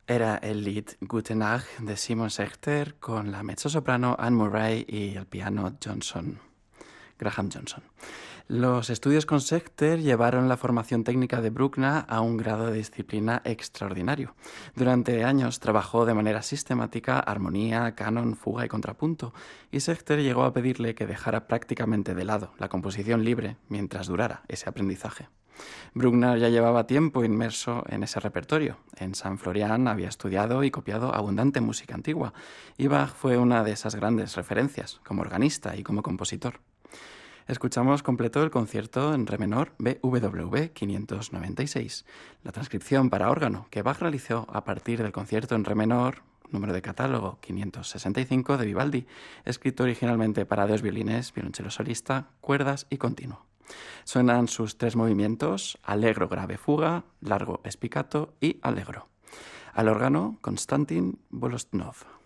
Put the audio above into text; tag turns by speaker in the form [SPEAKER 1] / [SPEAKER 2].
[SPEAKER 1] Era el Lied Gute Nacht de Simon Sechter con la mezzosoprano Anne Murray y el piano Graham Johnson. Los estudios con Sechter llevaron la formación técnica de Bruckner a un grado de disciplina extraordinario. Durante años trabajó de manera sistemática armonía, canon, fuga y contrapunto, y Sechter llegó a pedirle que dejara prácticamente de lado la composición libre mientras durara ese aprendizaje. Bruckner ya llevaba tiempo inmerso en ese repertorio. En San Florian había estudiado y copiado abundante música antigua, y Bach fue una de esas grandes referencias, como organista y como compositor. Escuchamos completo el concierto en re menor BWV 596, la transcripción para órgano que Bach realizó a partir del concierto en re menor, número de catálogo 565 de Vivaldi, escrito originalmente para 2 violines, violonchelo solista, cuerdas y continuo. Suenan sus 3 movimientos: allegro grave fuga, largo spiccato y allegro. Al órgano, Konstantin Volostnov.